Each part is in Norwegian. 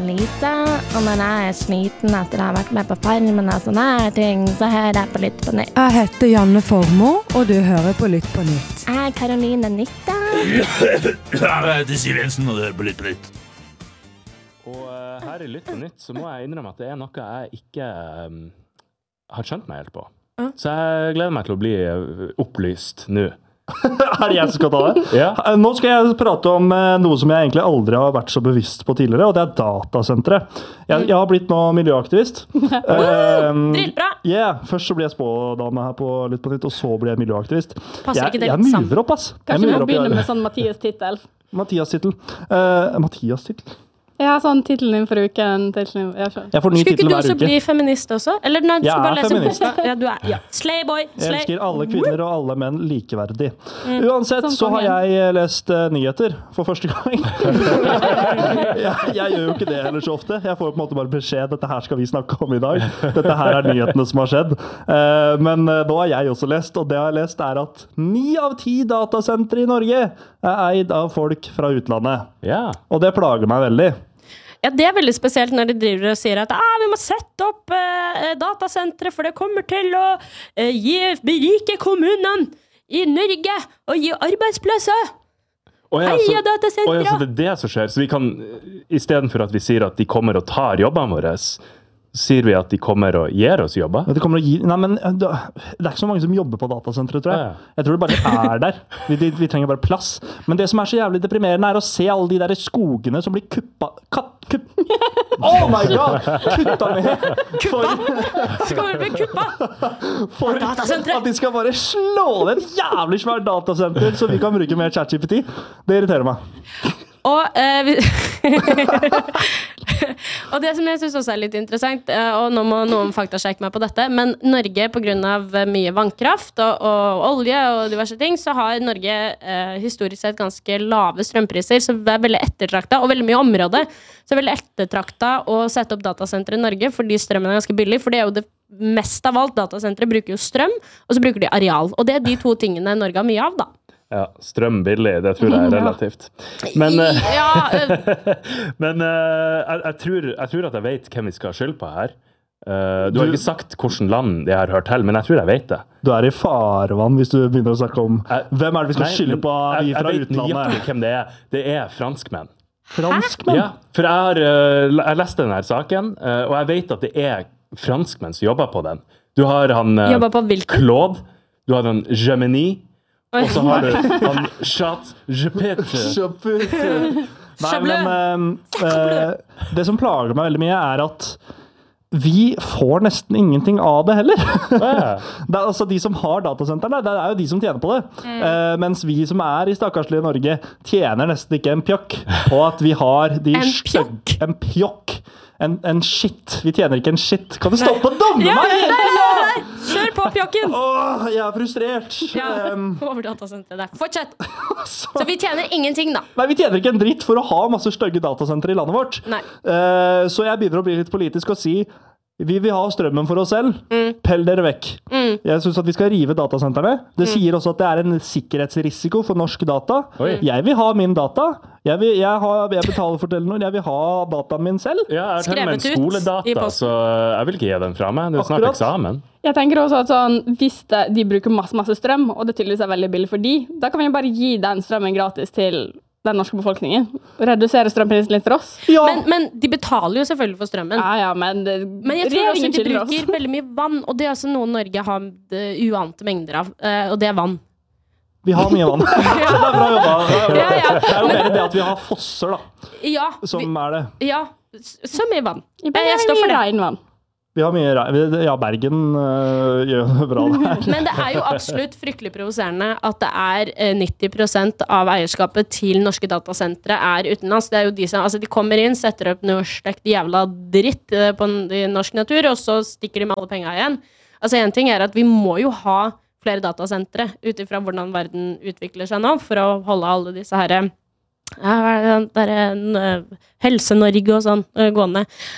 Lisa, og når jeg sliten etter å ha vært med på Farmen og sånne her ting, så hører jeg på Lytt på nytt. Jeg heter Janne Formoe, og du hører på Lytt på nytt. Jeg er Karoline Nytta. Jeg heter Siv Jensen, og du hører på Lytt på nytt. Og her i Lytt på nytt så må jeg innrømme at det noe jeg ikke har skjønt meg helt på. Så jeg gleder meg til å bli opplyst nå. Er det jeg som skal ta det? Ja. Nå skal jeg prate om noe som jeg egentlig aldri har vært så bevisst på tidligere, og det er datasentre. Jeg har blitt nå miljøaktivist. Dritbra! Først så blir jeg spådame her på Lytt på nytt, og så blir jeg miljøaktivist. Passer ikke det jeg litt sammen? mover opp, ass. Kanskje vi må begynne med sånn Mathias-titel. Mathias-titel. Mathias-titel? Ja, sånn titelen din for uken. Jeg får ny Skulle ikke titel du hver også uke. bli feminist også? Eller nei, du Jeg skal bare er lese feminist. Ja, du er. Ja. Slayboy! Jeg elsker alle kvinner og alle menn likeverdig. Uansett Som så har kongen. jeg lest nyheter for første gang. jeg gjør jo ikke det heller så ofte. Jeg får på en måte bare beskjed, dette her skal vi snakke om i dag. Dette her er nyhetene som har skjedd. Men nå har jeg også lest, og det jeg har lest er at 9 av 10 datasentre i Norge er eid av folk fra utlandet. Ja. Og det plager meg veldig. Ja, det er veldig spesielt når de driver og sier at vi må sette opp datasentre, for det kommer til å berike kommunene i Norge og gi arbeidsplasser. Heia datasentre! Så det er det som skjer. Så vi kan, i stedet for at vi sier at de kommer og tar jobbene våre, sier vi at de kommer og gir oss jobber? Men nei, men det er ikke så mange som jobber på datasenteret, tror jeg. Ja. Jeg tror det bare er der. Vi trenger bare plass. Men det som er så jævlig deprimerende er å se alle de der skogene som blir Oh my god! Kutta ned! Skal vi bli kuppa? For Datasenteret! at de skal bare slå ned et jævlig svært datasenter så vi kan bruke mer ChatGPT. Det irriterer meg. Og, og det som jeg synes også er litt interessant, og nå må noen faktasjekke meg på dette, men Norge på grunn av mye vannkraft og olje og diverse ting, så har Norge historisk sett ganske lave strømpriser, så det er veldig ettertraktet, og veldig mye område, så er veldig ettertraktet å sette opp datasentre i Norge, fordi strømmen er ganske billig, for det er jo det mest av alt, datasentre bruker jo strøm, og så bruker de areal, og det er de to tingene Norge har mye av da. Ja, strøm billig, det tror jeg er relativt. Men, men jeg tror at jeg vet hvem vi skal skylde på her. Du har ikke sagt hvilket land det har hørt til, men jeg tror jeg vet det. Du er i farvann hvis du begynner å snakke om hvem er det vi skal skylde på vi fra jeg vet utlandet. nøyaktig hvem det er. Det er franskmenn. Franskmenn? Ja, for jeg leste denne saken, og jeg vet at det er franskmenn som jobber på den. Du har han Jobber på hvilken? Claude, du har han Gemini, og så har du han Chat GPT. Nei, men det som plager meg veldig mye er at vi får nesten ingenting av det heller. Det er altså de som har datasentrene, det er jo de som tjener på det. Mens vi som er i stakkarslige Norge tjener nesten ikke en pjokk på at vi har de en pjokk. En shit. Vi tjener ikke en shit. Kan du stoppe å domme meg? Nei! Kjør på pjokken! Jeg er frustrert. Over datasenteret der. Fortsett! Så vi tjener ingenting da. Nei, vi tjener ikke en dritt for å ha masse stygge datasentre i landet vårt. Nei. Så jeg begynner å bli litt politisk og si vi vil ha strømmen for oss selv. Pell dere vekk. Jeg synes at vi skal rive datasentrene. Det sier også at det er en sikkerhetsrisiko for norsk data. Jeg vil ha min data. Jeg betaler for Telenor. Jeg vil ha dataen min selv. Ja, jeg har til og med en skoledata, så jeg vil ikke gi den fra meg. Det er snart eksamen. Jeg tenker også at sånn, hvis de bruker masse strøm, og det tydeligvis er veldig billig for de, da kan vi bare gi den strømmen gratis til den norske befolkningen. Redusere strømprisen litt for oss. Ja. Men de betaler jo selvfølgelig for strømmen. Men jeg tror også de bruker veldig mye vann, og det er også noe Norge har uante mengder av, og det er vann. Vi har mye vann. Det er bra jobba. Det er jo mer det at vi har fosser, da. Ja. Som er det. Ja, så mye vann. Jeg står for det. Regnvann. Vi har mye Ja, Bergen gjør det bra der. Men det er jo absolutt fryktelig provoserende at det er 90% av eierskapet til norske datasentre er utenlands. Det er jo de som, altså de kommer inn, setter opp noe stekt jævla dritt i norsk natur, og så stikker de med alle penger igjen. Altså en ting er at vi må jo ha flere datasentre utifra hvordan verden utvikler seg nå, for å holde alle disse herre Helse-Norge og sånn gående.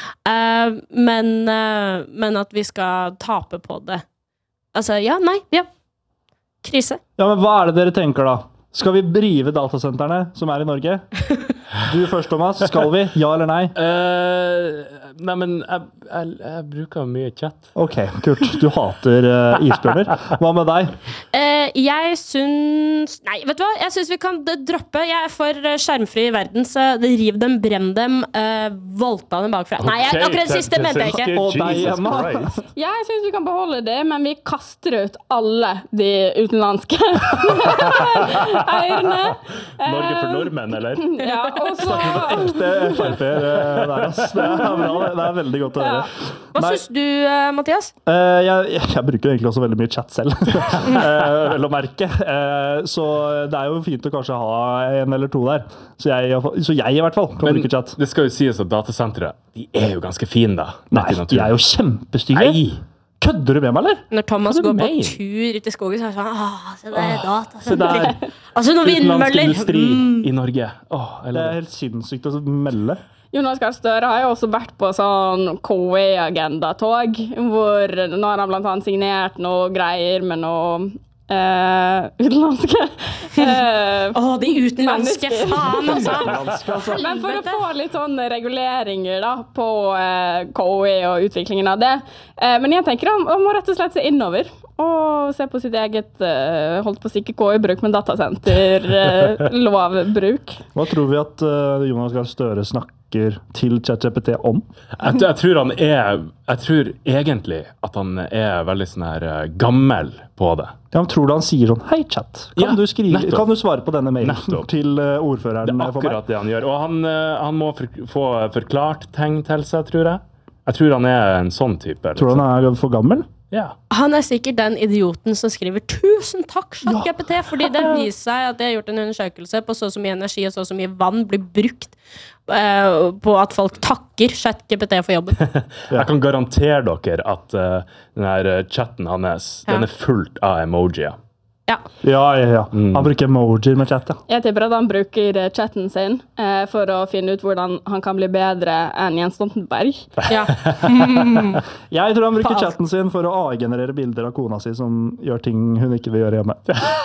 Men at vi skal tape på det. Altså, krise. Ja, men hva er det dere tenker da? Skal vi drive datasentrene som i Norge? Du først, Thomas. Skal vi? Ja eller nei? Nei, men jeg bruker mye chat. Ok, kult. Du hater isbjørner. Hva med deg? Jeg syns Nei, vet du hva? Jeg syns vi kan droppe. Jeg er for skjermfri verden, så riv dem, brenn dem, voldta dem bakfra. Nei, akkurat det siste mente jeg ikke. Og deg, Emma? Jeg synes vi kan beholde det, men vi kaster ut alle de utenlandske eierne. Norge for nordmenn, eller? Ja, og så Ekte FRP-er der, ass. Det er bra. Det er veldig godt å høre. Hva syns du, Mathias? Jeg bruker egentlig også veldig mye chat selv, vel å merke. Så det er jo fint å kanskje ha en eller to der. Så jeg i hvert fall kan bruke chat. Det skal jo sies at datasenteret, de er jo ganske fine da. Nei, de er jo kjempestygge. Nei! Kødder du med meg, eller? Når Thomas går på tur ut i skogen, så er det sånn, se der, datasenter. Altså noen Utenlandsk vindmøller. industri i Norge. Det er helt sinnssykt å melde. Jonas Gahr Støre har jo også vært på sånn KE-agenda-tog, hvor nå har han blant annet signert noe greier med noe utenlandske de utenlandske, faen altså. Men for å få litt sånn reguleringer da, på KI og utviklingen av det. Men jeg tenker han må rett og slett se innover og se på sitt eget, holdt på å si ikke KI-bruk, men datasenter, lovbruk. Hva tror vi at Jonas Gahr Støre snakker til ChatGPT om? Jeg tror egentlig at han er veldig sånn her gammel på det. Ja, men tror du han sier sånn, hei chat, kan du svare på denne mailen til ordføreren Det er for meg? akkurat det han gjør. Og han må få forklart ting til seg, tror jeg. Jeg tror han er en sånn type. Tror du han er for gammel? Ja. Han er sikkert den idioten som skriver 1000 takk, ChatGPT, fordi det viser seg at det er gjort en undersøkelse på så mye energi og så mye vann blir brukt på at folk takker ChatGPT for jobben. Jeg kan garantere dere at den her chatten hans, den er fullt av emojier. Ja. Han bruker emojier med chat, Jeg tipper at han bruker chatten sin for å finne ut hvordan han kan bli bedre enn Jens Stoltenberg. Ja. Jeg tror han bruker chatten sin for å AI-generere bilder av kona si som gjør ting hun ikke vil gjøre hjemme.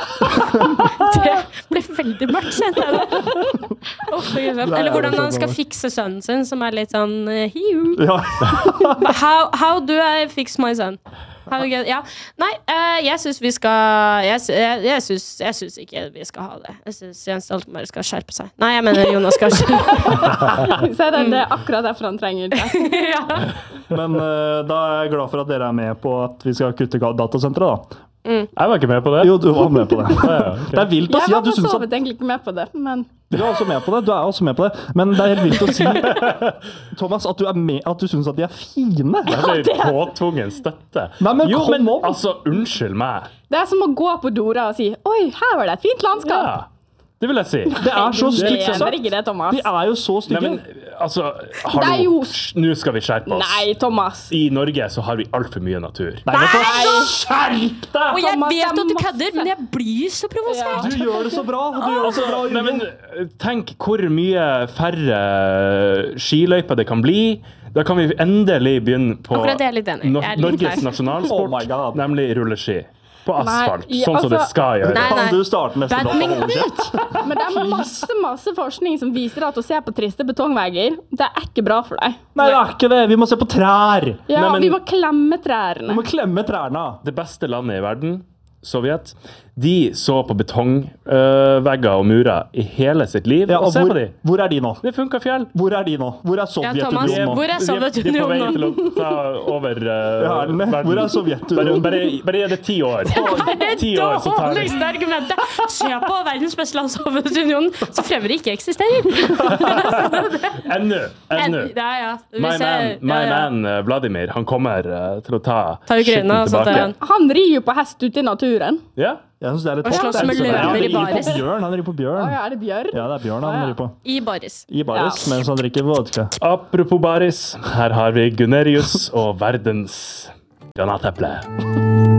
Det blir veldig mørkt, kjenner jeg det. Eller hvordan han skal fikse sønnen sin, som er litt sånn Ja. How do I fix my son? Ja. Nei, jeg synes vi skal jeg synes ikke vi skal ha det. Jeg synes Jens Stoltenberg skal skjerpe seg. Nei, jeg mener Jonas skal skjerpe Så det er akkurat derfor han trenger det. Ja. Men da er jeg glad for at dere er med på at vi skal kutte datasenteret da. Jeg var ikke med på det. Jo, du var med på det. Okay. Det er vilt å si at du synes Jeg var for så at vidt egentlig ikke med på det, men du er også med på det, men det er helt vilt å si, Thomas, at du synes at de er fine. Det er påtvungen støtte. Nei, men jo, kom men om. altså, unnskyld meg. det er som å gå på Dora og si oi, her var det et fint landskap. Ja, det vil jeg si. Det er så stygt Det sagt. er ikke det, Thomas. De er jo så Nei, stygge. men, altså, Det er jo- nå skal vi skjerpe oss. Nei, Thomas. I Norge så har vi alt for mye natur. Nei, vet du, skjerp deg! Og jeg Thomas, vet at du det er kødder, men jeg blir så provosert. Du gjør det så bra. Nei, men tenk hvor mye færre skiløyper det kan bli. Da kan vi endelig begynne på Akkurat det er jeg litt enig i. Jeg er litt Norges lei. Oh my nasjonalsport, God. nemlig rulleski. På asfalt, Nei, sånn som det altså- skal gjøre. Nei, Kan du starte neste dag og holde kjeft? Men det er masse forskning som viser at å se på triste betongvegger, det er ikke bra for deg. Nei, det er ikke det. Vi må se på trær. Ja, Nei, men- vi må klemme Vi trærne. må klemme trærne. Det beste landet i verden, Sovjet, de så på betongvegger og murer i hele sitt liv. Ja, og og se på de. hvor er de nå? Det funker fjell. Hvor er de nå? Hvor er Ja, Thomas, Sovjetunionen nå? hvor er De er på vei Sovjetunionen til nå? å ta over Ja, er den det? Hvor er Sovjetunionen? Bare gi det 10 år. Det 10 år, så tar vi. dårligste argumentet. Se på verdens beste land, Sovjetunionen, så fremmer det ikke eksisterer. Ennå. Ja. Vi My ser- man, ja. Vladimir, han kommer til å ta Ta Ukraina, skitten så tar tilbake. han. Han rir jo på hest ute i naturen. Ja. Jeg synes det er litt Og slåss Det er med litt sånn- løver Ja, i han rir på baris. bjørn. Han rir på Å bjørn. ja, er det bjørn? Ja, det er bjørn Å, ja. han rir på. I baris. I baris, mens han drikker vodka. Apropos baris, her har vi Gunerius og verdens granateple.